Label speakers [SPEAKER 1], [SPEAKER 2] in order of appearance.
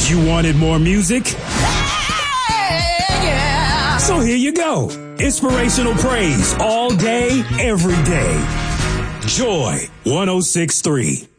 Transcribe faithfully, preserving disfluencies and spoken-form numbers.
[SPEAKER 1] You wanted more music? Yeah. So here you go. Inspirational praise all day, every day. Joy one oh six point three.